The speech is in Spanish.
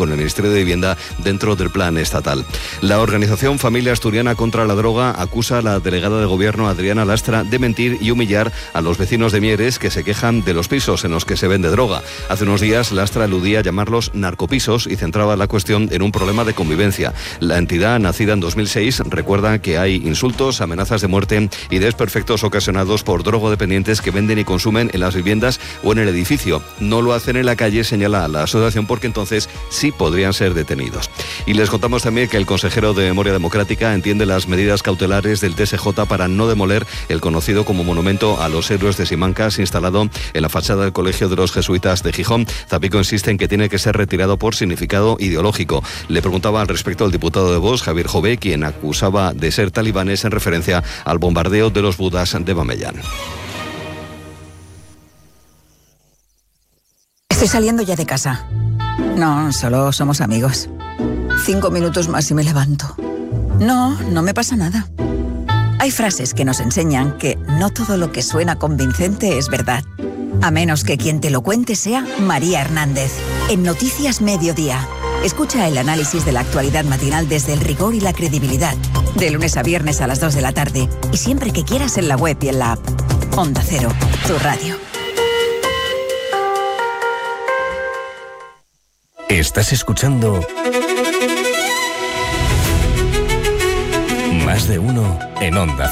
con el Ministerio de Vivienda dentro del plan estatal. La organización Familia Asturiana contra la Droga acusa a la delegada de Gobierno, Adriana Lastra, de mentir y humillar a los vecinos de Mieres que se quejan de los pisos en los que se vende droga. Hace unos días Lastra aludía a llamarlos narcopisos y centraba la cuestión en un problema de convivencia. La entidad, nacida en 2006, recuerda que hay insultos, amenazas de muerte y desperfectos ocasionados por drogodependientes que venden y consumen en las viviendas o en el edificio. No lo hacen en la calle, señala la asociación, porque entonces sí podrían ser detenidos. Y les contamos también que el consejero de Memoria Democrática entiende las medidas cautelares del TSJ para no demoler el conocido como monumento a los héroes de Simancas instalado en la fachada del Colegio de los Jesuitas de Gijón. Zapico insiste en que tiene que ser retirado por significado ideológico. Le preguntaba al respecto al diputado de Vox, Javier Jové, quien acusaba de ser talibanes en referencia al bombardeo de los budas de Bamellán. Estoy saliendo ya de casa. No, solo somos amigos. 5 minutos más y me levanto. No me pasa nada. Hay frases que nos enseñan que no todo lo que suena convincente es verdad. A menos que quien te lo cuente sea María Hernández. En Noticias Mediodía. Escucha el análisis de la actualidad matinal desde el rigor y la credibilidad. De lunes a viernes a las 2 de la tarde. Y siempre que quieras en la web y en la app. Onda Cero, tu radio. Estás escuchando Más de Uno en Onda